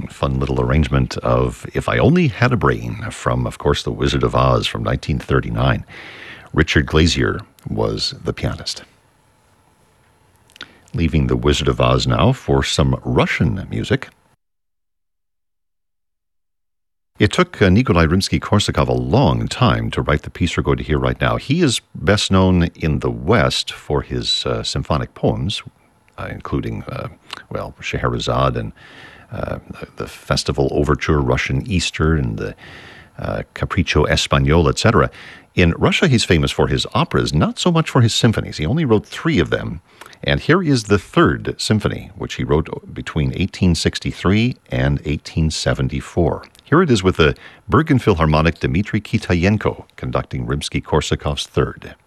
Fun little arrangement of If I Only Had a Brain from, of course, The Wizard of Oz from 1939. Richard Glazier was the pianist. Leaving The Wizard of Oz now for some Russian music. It took Nikolai Rimsky-Korsakov a long time to write the piece we're going to hear right now. He is best known in the West for his symphonic poems, including, Scheherazade and the Festival Overture, Russian Easter, and the Capriccio Espagnol, etc. In Russia, he's famous for his operas, not so much for his symphonies. He only wrote 3 of them. And here is the 3rd symphony, which he wrote between 1863 and 1874. Here it is with the Bergen Philharmonic Dmitry Kitayenko conducting Rimsky-Korsakov's 3rd.